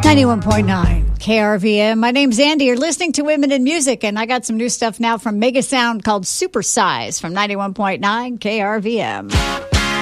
91.9 KRVM. My name's Andy. You're listening to Women in Music, and I got some new stuff now from Mega Sound called Super Size from 91.9 KRVM.